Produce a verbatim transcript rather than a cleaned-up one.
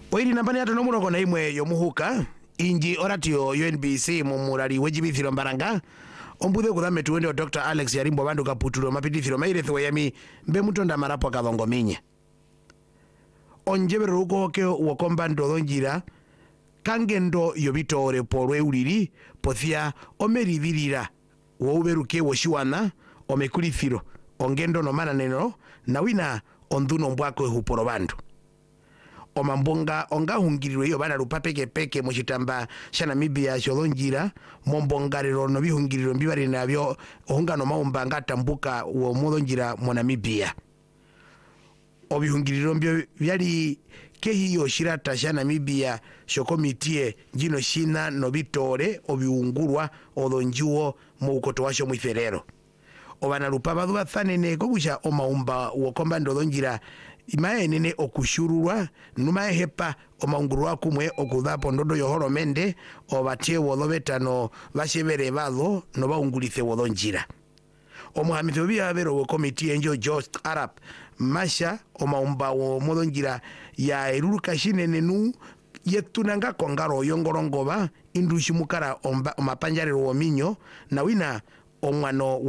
Oiri nambani hata nomuno kona imwe yomuhuka inji oratio U N B C mumurari wejibithiro mbaranga ombuthe kuthame tuwende o Doctor Alex Yarimbo bandu kaputuro mapitithiro mairethwe yami mbe mutonda marapo kathongo minye onjebero ukoke wokomba ndotho njira kangendo yobitore porwe uriri pothia omerithirira wouberuke woshiwana omekulithiro ongendo no mananeno na wina ondhuno mbwako huporo bandu omambonga onga hungirirwe iyo bana rupapeke peke muchitamba sha Namibia sholonjira mombongariro no bihungiriro mbibari nabyo ohungano maumba ngatambuka wo mudonjira mo Namibia obihungiriro mbyo byali kehiyo shirata sha Namibia shokomitie jino shina no bitore obiungurwa odonjuo mu ukoto washo mwitherero obana rupaba dhubathanene kogusha omaumba wokomba ndodonjira imae nene okushururwa numae hepa omaungurwa kumwe okudhapo ndodo yohoro mende obatie wodhobetano bashebere badho no baungulithe wodonjira omuhamitho byabero wo komiti enjo George Arab masha omaumba wo modonjira ya eruruka shinene nu yetunanga kongaro yongorongoba indushimukara omba omapanjarero wo minyo na wina omwano